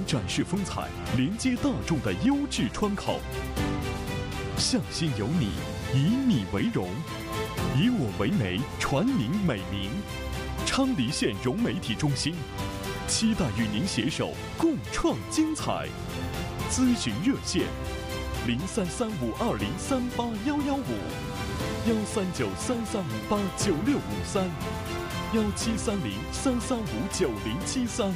展示风采、连接大众的优质窗口。向心有你，以你为荣，以我为媒，传您美名。昌黎县融媒体中心期待与您携手共创精彩。咨询热线：033520381155，1393389653，173033590073。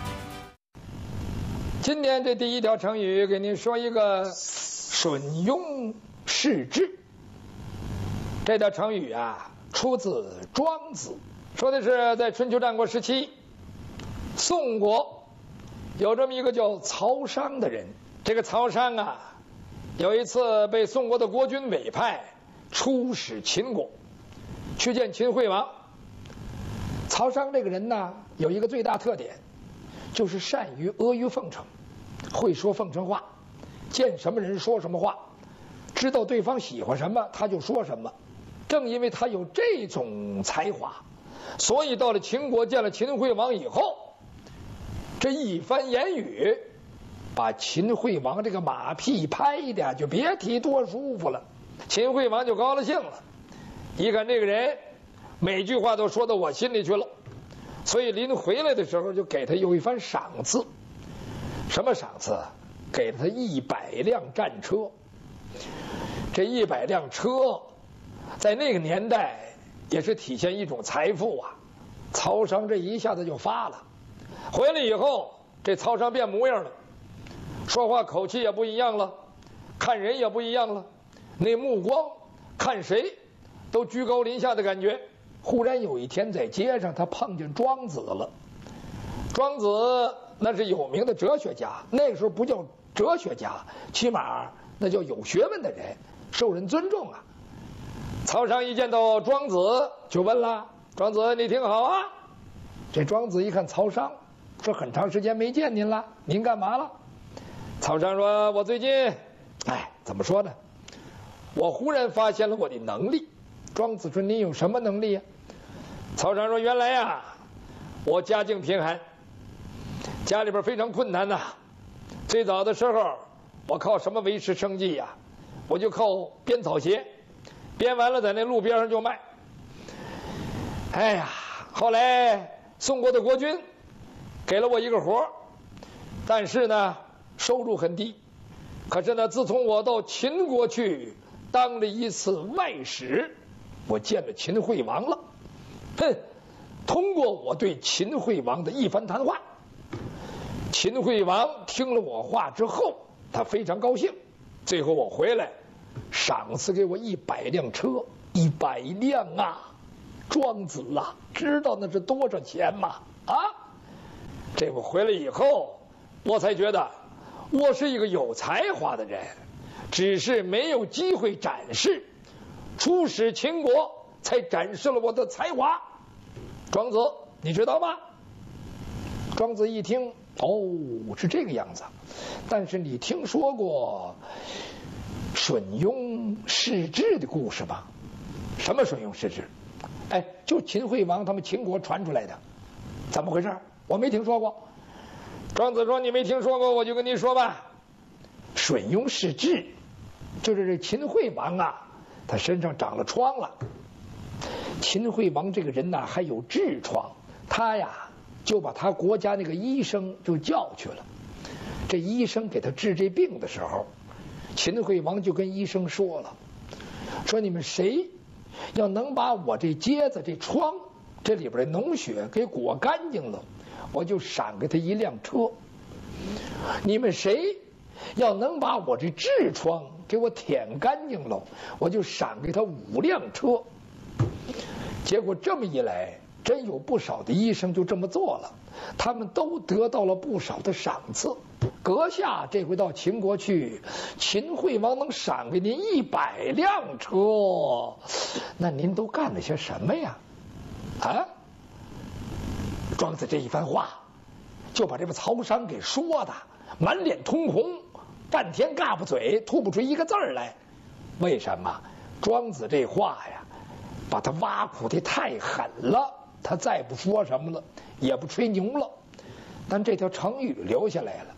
今天这第一条成语给您说一个吮庸视智。这条成语啊，出自庄子，说的是在春秋战国时期，宋国有这么一个叫曹商的人。这个曹商啊，有一次被宋国的国君委派出使秦国，去见秦惠王。曹商这个人呢，有一个最大特点，就是善于阿谀奉承，会说奉承话，见什么人说什么话，知道对方喜欢什么他就说什么。正因为他有这种才华，所以到了秦国见了秦惠王以后，这一番言语把秦惠王这个马屁拍的就别提多舒服了。秦惠王就高了兴了，一看这个人每句话都说到我心里去了，所以临回来的时候就给他有一番赏赐。什么赏赐？给了他100辆战车。这100辆车在那个年代也是体现一种财富啊。曹商这一下子就发了，回来以后这曹商变模样了，说话口气也不一样了，看人也不一样了，那目光看谁都居高临下的感觉。忽然有一天在街上他碰见庄子了。庄子那是有名的哲学家，那个时候不叫哲学家，起码那叫有学问的人，受人尊重啊。曹商一见到庄子就问了：庄子你挺好啊。这庄子一看曹商，说很长时间没见您了，您干嘛了？曹商说：我最近怎么说呢，我忽然发现了我的能力。庄子说：您有什么能力呀？曹商说：原来呀，我家境贫寒，家里边非常困难呐。最早的时候我靠什么维持生计呀？我就靠编草鞋，编完了在那路边上就卖。后来宋国的国君给了我一个活，但是呢收入很低。可是呢，自从我到秦国去当了一次外使，我见了秦惠王了。通过我对秦惠王的一番谈话，秦惠王听了我话之后，他非常高兴。最后我回来，赏赐给我100辆车，100辆啊！庄子啊，知道那是多少钱吗？这我回来以后，我才觉得我是一个有才华的人，只是没有机会展示。出使秦国才展示了我的才华。庄子你知道吗？庄子一听，是这个样子。但是你听说过吮庸视智的故事吗？什么吮庸视智？就秦惠王他们秦国传出来的。怎么回事？我没听说过。庄子说：你没听说过，我就跟你说吧。吮庸视智就是这秦惠王啊，他身上长了疮了。秦惠王这个人呐，还有痔疮，他呀就把他国家那个医生就叫去了。这医生给他治这病的时候，秦惠王就跟医生说了，说你们谁要能把我这疖子这疮这里边的脓血给裹干净了，我就赏给他1辆车。你们谁要能把我这痔疮给我舔干净了，我就赏给他5辆车。结果这么一来，真有不少的医生就这么做了，他们都得到了不少的赏赐。阁下这回到秦国去，秦惠王能赏给您100辆车，那您都干了些什么呀？庄子这一番话就把这个曹商给说的满脸通红，半天嘎巴嘴，吐不出一个字来。为什么？庄子这话呀，把他挖苦的太狠了，他再不说什么了，也不吹牛了。但这条成语留下来了，